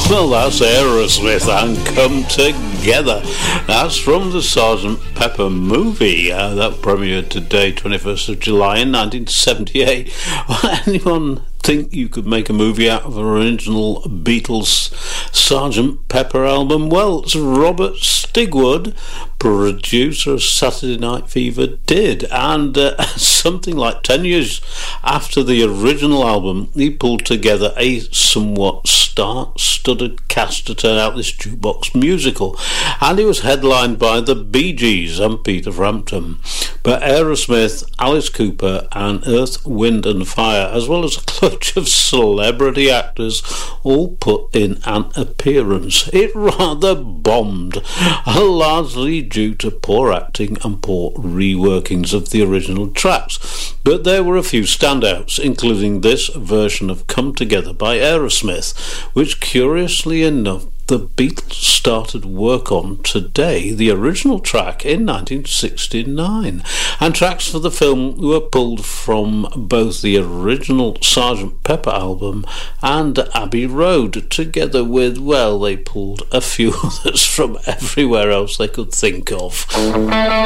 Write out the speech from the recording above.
Well, that's Aerosmith and Come Together. That's from the Sgt. Pepper movie that premiered today, 21st of July in 1978. Well, anyone think you could make a movie out of an original Beatles Sgt. Pepper album? Well, it's Robert Stigwood, producer of Saturday Night Fever, did, and something like 10 years after the original album, he pulled together a somewhat star-studded cast to turn out this jukebox musical, and it was headlined by the Bee Gees and Peter Frampton, but Aerosmith, Alice Cooper and Earth, Wind and Fire, as well as a clutch of celebrity actors, all put in an appearance. It rather bombed, largely due to poor acting and poor reworkings of the original tracks, but there were a few standouts, including this version of Come Together by Aerosmith, which curiously enough the Beatles started work on today, the original track in 1969, and tracks for the film were pulled from both the original Sgt. Pepper album and Abbey Road, together with, well, they pulled a few others from everywhere else they could think of.